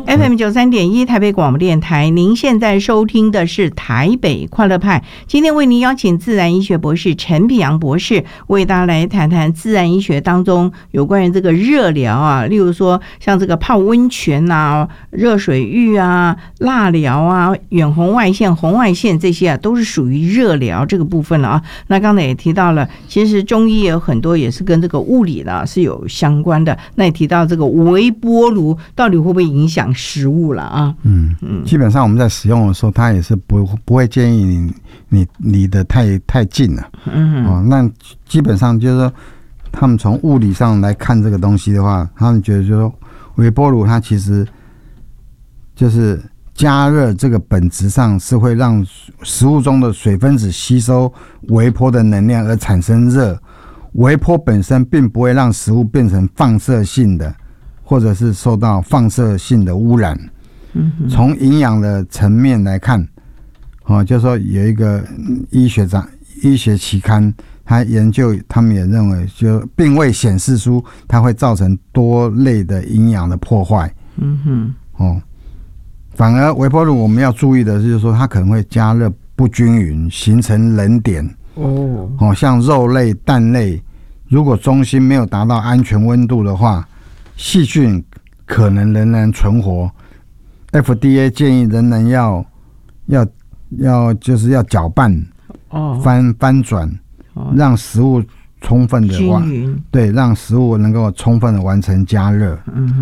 FM 93.1台北广播电台，您现在收听的是台北快乐派。今天为您邀请自然医学博士陈品阳博士，为大家来谈谈自然医学当中有关于这个热疗啊，例如说像这个泡温泉啊、热水浴啊、蜡疗啊、远红外线、红外线这些啊，都是属于热疗这个部分了啊。那刚才也提到了，其实中医也有很多也是跟这个物理的是有相关的。那也提到这个微波炉到底会不会影响食物了啊？ 基本上我们在使用的时候，它也是不会建议你离得太近了。那基本上就是说，他们从物理上来看这个东西的话，他们觉得就是说，微波炉它其实就是加热这个本质上是会让食物中的水分子吸收微波的能量而产生热，微波本身并不会让食物变成放射性的，或者是受到放射性的污染。从营养的层面来看，就是说有一个医学期刊，他研究，他们也认为，就并未显示出它会造成多类的营养的破坏。反而微波炉我们要注意的就是说，它可能会加热不均匀，形成冷点。像肉类、蛋类，如果中心没有达到安全温度的话，细菌可能仍然存活。FDA 建议仍然就是要搅拌、翻转，让食物充分的对，让食物能够充分的完成加热。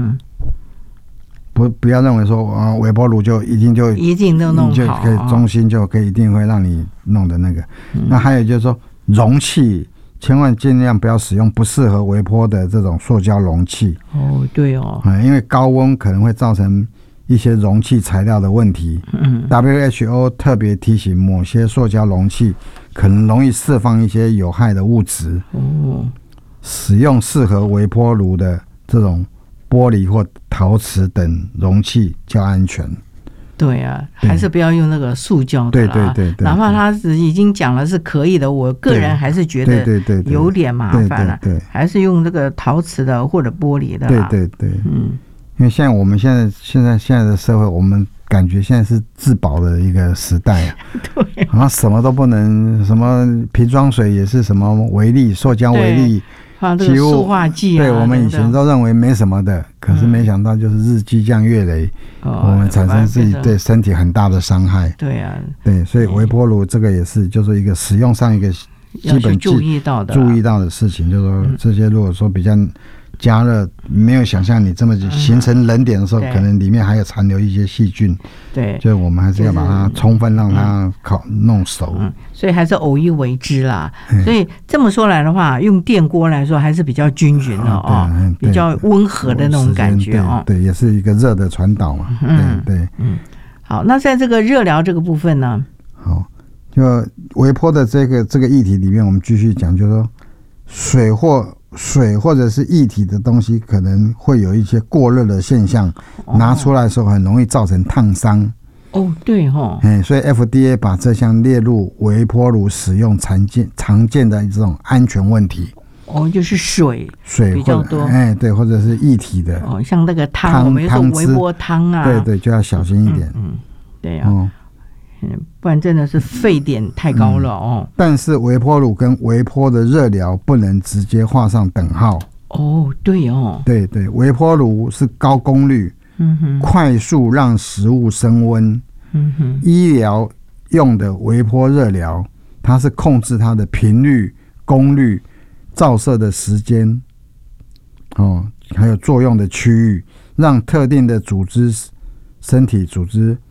不要认为说微波炉就一定都弄好，就可以中心就可以一定会让你弄的那个。那还有就是说容器，千万尽量不要使用不适合微波的这种塑胶容器。 对因为高温可能会造成一些容器材料的问题。WHO 特别提醒，某些塑胶容器可能容易释放一些有害的物质。使用适合微波炉的这种玻璃或陶瓷等容器较安全。 对啊，还是不要用那个塑胶的啦。对，哪怕他已经讲了是可以的，我个人还是觉得有点麻烦了。还是用这个陶瓷的或者玻璃的啦。对，因为像我们现在的社会，我们感觉现在是自保的一个时代啊。对，好像什么都不能，什么瓶装水也是什么微粒、塑胶微粒。 这个塑化剂对，我们以前都认为没什么的，可是没想到就是日积月累，我们产生自己对身体很大的伤害。 对啊， 对，所以微波炉这个也是，就是一个使用上一个基本注意到的事情，就是说这些如果说比较加热没有想象你这么形成冷点的时候，可能里面还有残留一些细菌。对，所以我们还是要把它充分让它弄熟。 所以还是偶一为之啦。所以这么说来的话，用电锅来说还是比较均匀的比较温和的那种感觉对，也是一个热的传导嘛。对。 好，那在这个热疗这个部分呢？ 好，就微波的这个议题里面，我们继续讲，就是说水或者是液体的东西可能会有一些过热的现象，拿出来的时候很容易造成烫伤。 对所以 FDA 把这项列入微波炉使用常见的这种安全问题。 就是水比较多。 对，或者是液体的。 像那个汤，我们有说微波汤啊。对， 就要小心一点。 对啊。不然真的是沸点太高了但是微波炉跟微波的热疗不能直接画上等号。对，微波炉是高功率，快速让食物升温。医疗用的微波热疗，它是控制它的频率、功率、照射的时间，还有作用的区域，让特定的身体组织